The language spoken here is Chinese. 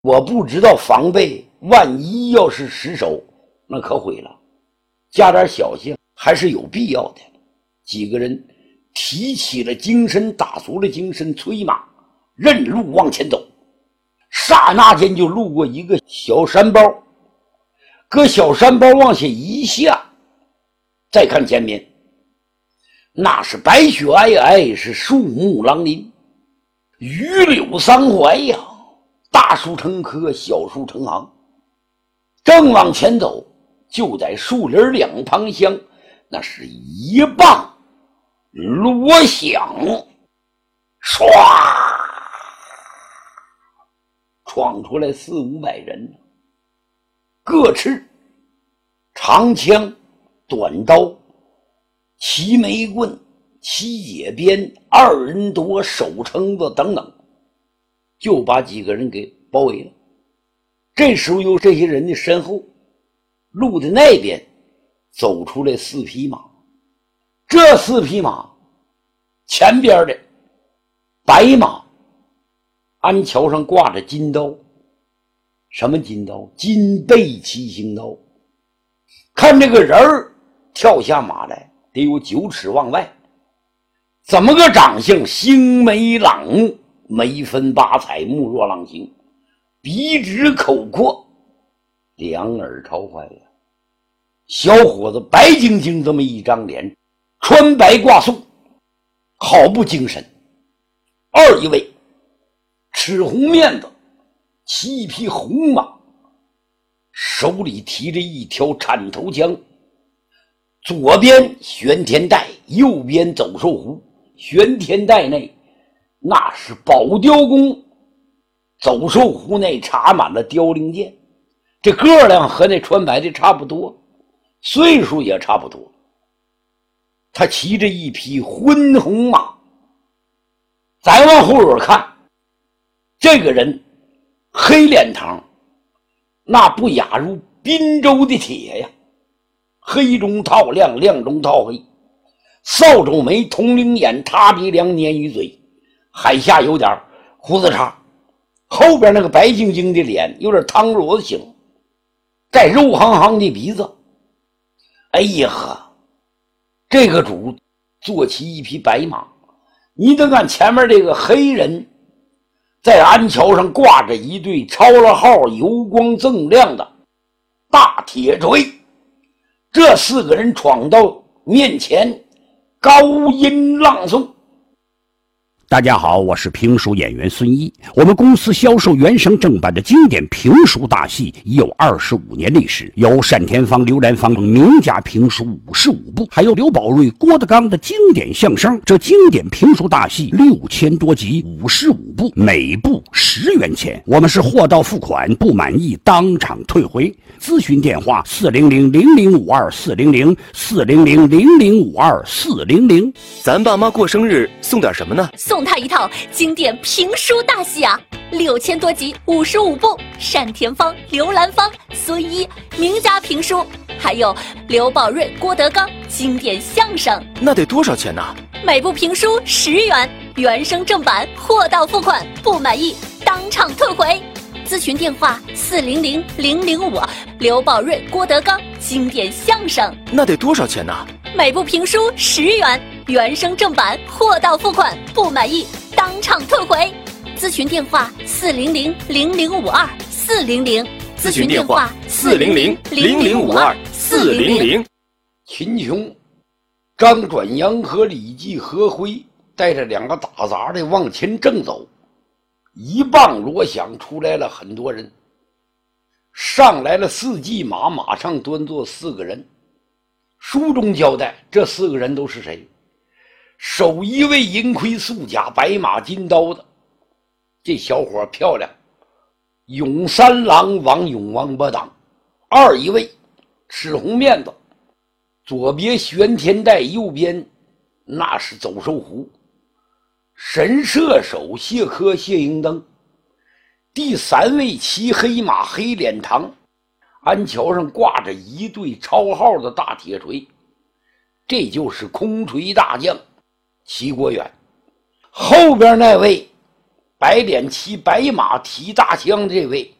我不知道防备，万一要是失手，那可毁了。加点小心还是有必要的。几个人提起了精神，打足了精神，催马认路往前走。刹那间就路过一个小山包，搁小山包往下一下，再看前面，那是白雪皑皑，是树木狼林，榆柳桑槐呀，大树成棵，小树成行。正往前走，就在树林两旁厢，那是一棒锣响，唰，闯出来4、500人，各持长枪、短刀、齐眉棍、齐解鞭、2人夺、手撑子等等，就把几个人给包围了。这时候由这些人的身后，路的那边走出来4匹马。这4匹马前边的白马鞍桥上挂着金刀。什么金刀？金背七星刀。看这个人儿跳下马来得有9尺往外，怎么个长相？星眉朗目，眉分8彩，目若朗星，鼻直口阔，两耳朝怀呀。小伙子白晶晶这么一张脸，穿白挂素，好不精神。一位赤红面子，骑一匹红马，手里提着一条铲头枪，左边玄天带，右边走兽壶。玄天带内那是宝雕弓，走兽壶内插满了雕翎箭。这个量和那穿白的差不多，岁数也差不多。他骑着一匹昏红马。再往后边看，这个人黑脸膛，那不亚如滨州的铁呀，黑中透亮，亮中透黑，扫帚眉，铜铃眼，塌鼻梁，鲶鱼嘴，海下有点胡子茬，后边那个白晶晶的脸有点汤螺子形，带肉夯夯的鼻子。哎呀呵，这个主坐骑一匹白马，你得看前面这个黑人在鞍桥上挂着一对抄了号油光锃亮的大铁锤。这4个人闯到面前，高音朗诵。 大家好，我是评书演员孙一。我们公司销售原声正版的经典评书大戏已有25年历史，有单田芳、刘兰芳名家评书55部，还有刘宝瑞、郭德纲的经典相声。这经典评书大戏6000多集，55部，每部10元钱。我们是货到付款，不满意当场退回。咨询电话400-0052-400，400-0052-400。 咱爸妈过生日送点什么呢？ 送他一套经典评书大戏啊，6000多集，55部，单田芳、刘兰芳、孙一名家评书，还有刘宝瑞、郭德纲经典相声。 那得多少钱呢？ 每部评书10元，原声正版，货到付款，不满意当场退回。咨询电话400-0052，刘宝瑞、郭德纲经典相声。 那得多少钱呢？ 每部评书10元，原声正版，货到付款，不满意当场退回。咨询电话400-0052-400，咨询电话 400-0052-400。 秦琼、张转阳和李继、何辉带着2个打杂的往前正走，一棒锣响，出来了很多人，上来了4骑马，马上端坐4个人。书中交代这4个人都是谁？首一位银盔素甲，白马金刀的，这小伙漂亮，永三郎王永王八党。2一位赤红面子，左别玄天带，右边那是走兽壶，神射手谢科谢英登。第3位骑黑马，黑脸膛，鞍桥上挂着一对超号的大铁锤，这就是空锤大将齐国远。后边那位白脸骑白马提大枪这位